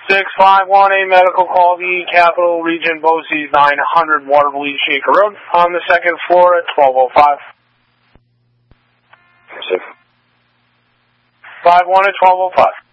6518 medical call, the Capital Region BOCES 900 Waterville Shaker Road on the second floor at 1205. 6. 51 at 1205.